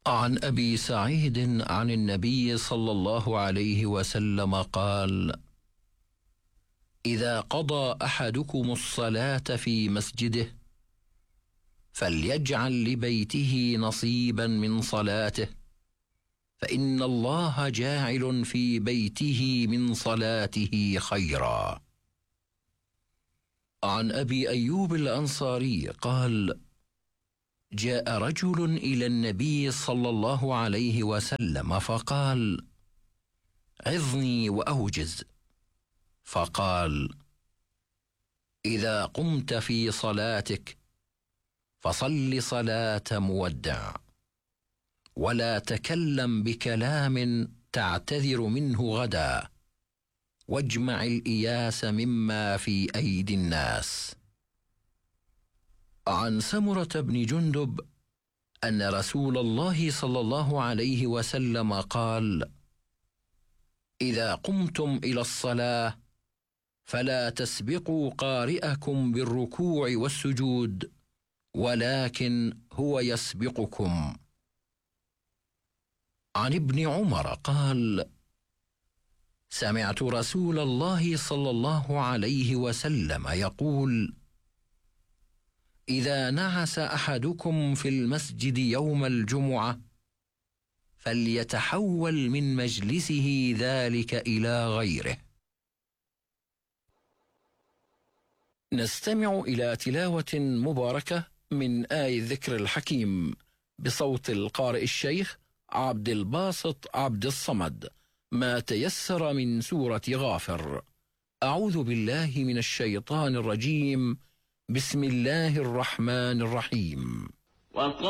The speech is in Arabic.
عن أبي سعيد عن النبي صلى الله عليه وسلم قال: إذا قضى أحدكم الصلاة في مسجده فليجعل لبيته نصيبا من صلاته، فإن الله جاعل في بيته من صلاته خيرا. عن أبي أيوب الأنصاري قال: جاء رجل إلى النبي صلى الله عليه وسلم فقال: عظني وأوجز. فقال: إذا قمت في صلاتك فصل صلاة مودع، ولا تكلم بكلام تعتذر منه غدا، واجمع الإياس مما في أيدي الناس. عن سمرة بن جندب أن رسول الله صلى الله عليه وسلم قال: إذا قمتم إلى الصلاة فلا تسبقوا قارئكم بالركوع والسجود، ولكن هو يسبقكم. عن ابن عمر قال: سمعت رسول الله صلى الله عليه وسلم يقول: إذا نعس أحدكم في المسجد يوم الجمعة فليتحول من مجلسه ذلك إلى غيره. نستمع إلى تلاوة مباركة من آي الذكر الحكيم بصوت القارئ الشيخ عبد الباسط عبد الصمد، ما تيسر من سورة غافر. أعوذ بالله من الشيطان الرجيم. بسم الله الرحمن الرحيم.